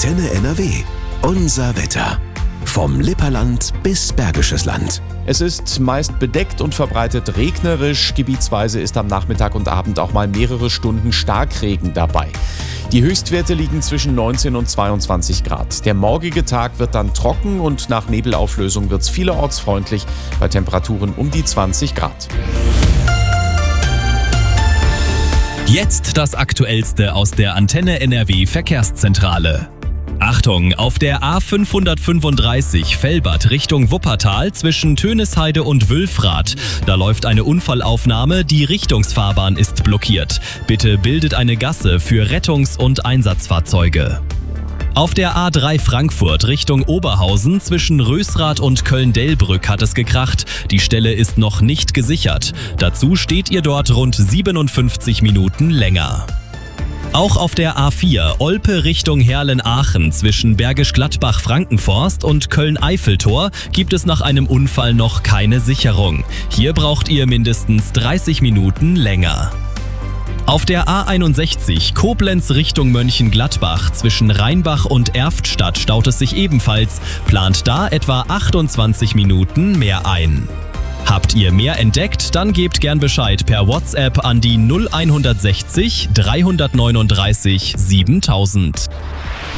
Antenne NRW. Unser Wetter. Vom Lipperland bis Bergisches Land. Es ist meist bedeckt und verbreitet regnerisch. Gebietsweise ist am Nachmittag und Abend auch mal mehrere Stunden Starkregen dabei. Die Höchstwerte liegen zwischen 19 und 22 Grad. Der morgige Tag wird dann trocken und nach Nebelauflösung wird es vielerorts freundlich bei Temperaturen um die 20 Grad. Jetzt das Aktuellste aus der Antenne NRW Verkehrszentrale. Achtung, auf der A535 Velbert Richtung Wuppertal zwischen Tönisheide und Wülfrath. Da läuft eine Unfallaufnahme, die Richtungsfahrbahn ist blockiert. Bitte bildet eine Gasse für Rettungs- und Einsatzfahrzeuge. Auf der A3 Frankfurt Richtung Oberhausen zwischen Rösrath und Köln-Delbrück hat es gekracht. Die Stelle ist noch nicht gesichert. Dazu steht ihr dort rund 57 Minuten länger. Auch auf der A4 Olpe Richtung Herlen-Aachen zwischen Bergisch Gladbach-Frankenforst und Köln-Eiffeltor gibt es nach einem Unfall noch keine Sicherung. Hier braucht ihr mindestens 30 Minuten länger. Auf der A61 Koblenz Richtung Mönchengladbach zwischen Rheinbach und Erftstadt staut es sich ebenfalls, plant da etwa 28 Minuten mehr ein. Habt ihr mehr entdeckt, dann gebt gern Bescheid per WhatsApp an die 0160 339 7000.